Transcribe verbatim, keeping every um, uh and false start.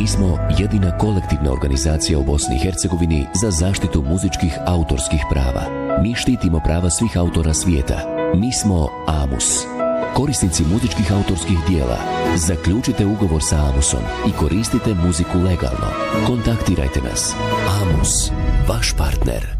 Mi smo jedina kolektivna organizacija u Bosni i Hercegovini za zaštitu muzičkih autorskih prava. Mi štitimo prava svih autora svijeta. Mi smo AMUS. Korisnici muzičkih autorskih dijela, zaključite ugovor sa AMUSom i koristite muziku legalno. Kontaktirajte nas. AMUS, vaš partner.